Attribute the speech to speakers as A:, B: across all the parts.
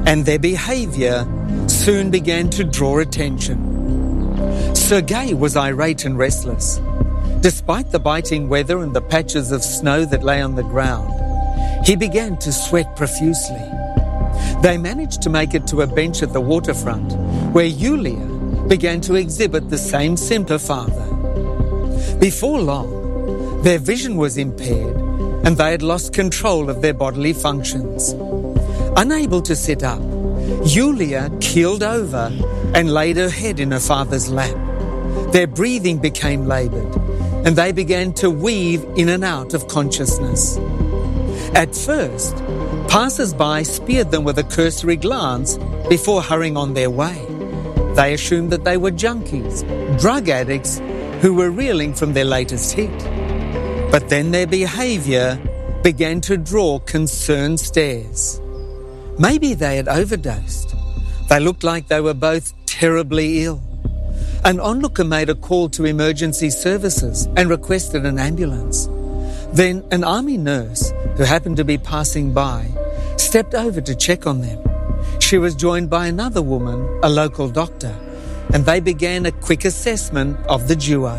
A: and their behaviour soon began to draw attention. Sergei was irate and restless. Despite the biting weather and the patches of snow that lay on the ground, he began to sweat profusely. They managed to make it to a bench at the waterfront, where Yulia began to exhibit the same simper father. Before long, their vision was impaired and they had lost control of their bodily functions. Unable to sit up, Yulia keeled over and laid her head in her father's lap. Their breathing became laboured and they began to weave in and out of consciousness. At first, passers-by speared them with a cursory glance before hurrying on their way. They assumed that they were junkies, drug addicts who were reeling from their latest hit. But then their behaviour began to draw concerned stares. Maybe they had overdosed. They looked like they were both terribly ill. An onlooker made a call to emergency services and requested an ambulance. Then an army nurse, who happened to be passing by, stepped over to check on them. She was joined by another woman, a local doctor, and they began a quick assessment of the duo.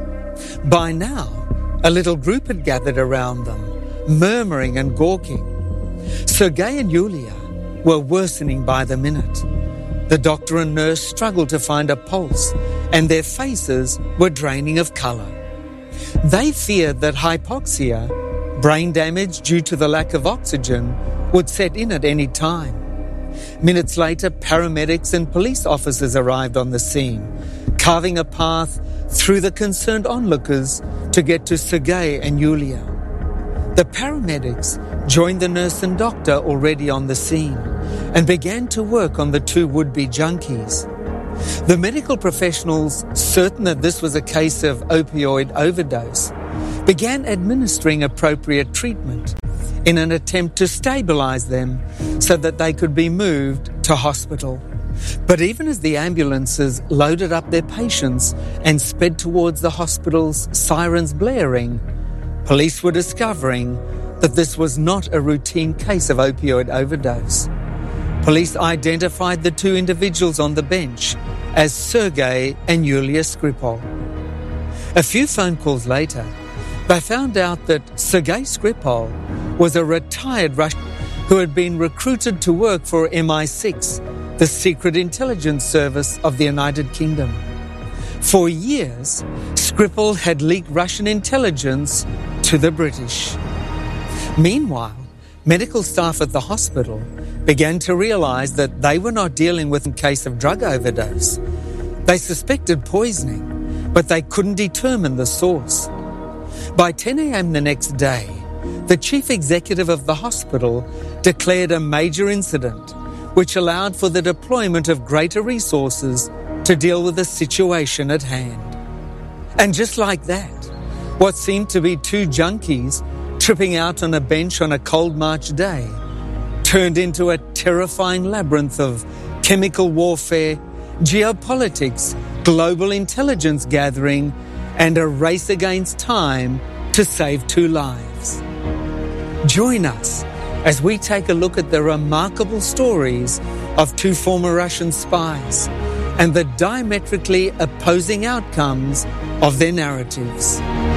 A: By now, a little group had gathered around them, murmuring and gawking. Sergei and Yulia were worsening by the minute. The doctor and nurse struggled to find a pulse, and their faces were draining of colour. They feared that hypoxia, brain damage due to the lack of oxygen, would set in at any time. Minutes later, paramedics and police officers arrived on the scene, carving a path through the concerned onlookers to get to Sergei and Yulia. The paramedics joined the nurse and doctor already on the scene and began to work on the two would-be junkies. The medical professionals, certain that this was a case of opioid overdose, began administering appropriate treatment in an attempt to stabilise them so that they could be moved to hospital. But even as the ambulances loaded up their patients and sped towards the hospital's sirens blaring, police were discovering that this was not a routine case of opioid overdose. Police identified the two individuals on the bench as Sergei and Yulia Skripal. A few phone calls later, they found out that Sergei Skripal was a retired Russian who had been recruited to work for MI6, the secret intelligence service of the United Kingdom. For years, Skripal had leaked Russian intelligence to the British. Meanwhile, medical staff at the hospital began to realise that they were not dealing with a case of drug overdose. They suspected poisoning, but they couldn't determine the source. By 10 a.m. the next day, the chief executive of the hospital declared a major incident, which allowed for the deployment of greater resources to deal with the situation at hand. And just like that, what seemed to be two junkies tripping out on a bench on a cold March day turned into a terrifying labyrinth of chemical warfare, geopolitics, global intelligence gathering, and a race against time to save two lives. Join us as we take a look at the remarkable stories of two former Russian spies and the diametrically opposing outcomes of their narratives.